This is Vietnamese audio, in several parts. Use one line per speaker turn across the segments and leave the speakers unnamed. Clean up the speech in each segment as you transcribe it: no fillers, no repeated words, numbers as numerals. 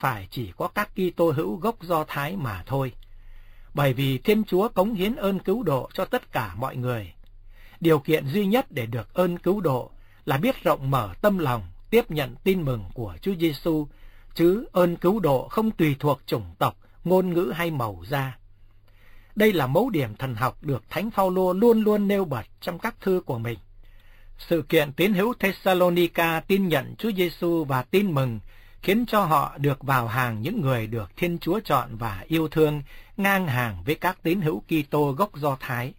phải chỉ có các Kitô hữu gốc Do Thái mà thôi. Bởi vì Thiên Chúa cống hiến ơn cứu độ cho tất cả mọi người. Điều kiện duy nhất để được ơn cứu độ là biết rộng mở tâm lòng, tiếp nhận tin mừng của Chúa Giêsu, chứ ơn cứu độ không tùy thuộc chủng tộc, ngôn ngữ hay màu da. Đây là mấu điểm thần học được Thánh Phaolô luôn luôn nêu bật trong các thư của mình. Sự kiện tín hữu Thessalonica tin nhận Chúa Giêsu và tin mừng khiến cho họ được vào hàng những người được Thiên Chúa chọn và yêu thương, ngang hàng với các tín hữu Kitô gốc Do Thái.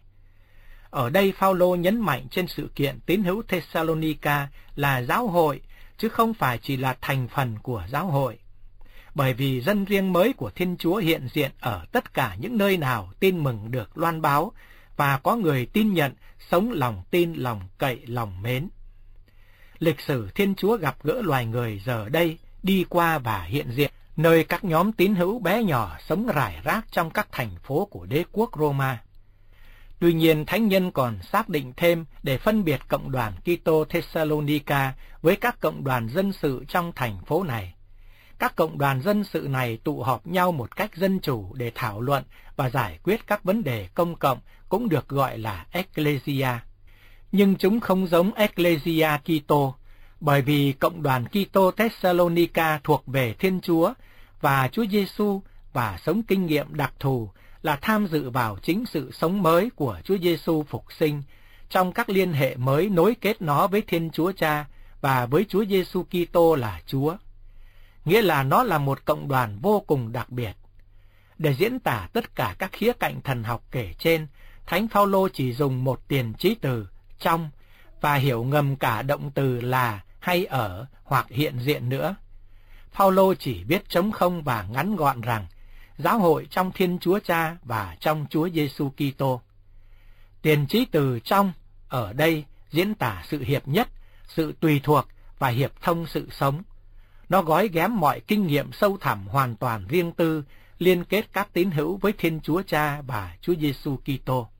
Ở đây Phaolô nhấn mạnh trên sự kiện tín hữu Thessalonica là giáo hội, chứ không phải chỉ là thành phần của giáo hội. Bởi vì dân riêng mới của Thiên Chúa hiện diện ở tất cả những nơi nào tin mừng được loan báo, và có người tin nhận, sống lòng tin, lòng cậy, lòng mến. Lịch sử Thiên Chúa gặp gỡ loài người giờ đây đi qua và hiện diện, nơi các nhóm tín hữu bé nhỏ sống rải rác trong các thành phố của đế quốc Roma. Tuy nhiên, thánh nhân còn xác định thêm để phân biệt cộng đoàn Kitô Thessalonica với các cộng đoàn dân sự trong thành phố này. Các cộng đoàn dân sự này tụ họp nhau một cách dân chủ để thảo luận và giải quyết các vấn đề công cộng, cũng được gọi là Ecclesia. Nhưng chúng không giống Ecclesia Kitô, bởi vì cộng đoàn Kitô Thessalonica thuộc về Thiên Chúa và Chúa Giêsu và sống kinh nghiệm đặc thù là tham dự vào chính sự sống mới của Chúa Giêsu phục sinh trong các liên hệ mới nối kết nó với Thiên Chúa Cha và với Chúa Giêsu Kitô là Chúa. Nghĩa là nó là một cộng đoàn vô cùng đặc biệt. Để diễn tả tất cả các khía cạnh thần học kể trên, Thánh Phaolô chỉ dùng một tiền chí từ trong và hiểu ngầm cả động từ là hay ở hoặc hiện diện nữa. Phaolô chỉ viết trống không và ngắn gọn rằng giáo hội trong Thiên Chúa Cha và trong Chúa Giêsu Kitô. Tiền chí từ trong ở đây diễn tả sự hiệp nhất, sự tùy thuộc và hiệp thông sự sống. Nó gói ghém mọi kinh nghiệm sâu thẳm hoàn toàn riêng tư, liên kết các tín hữu với Thiên Chúa Cha và Chúa Giêsu Kitô.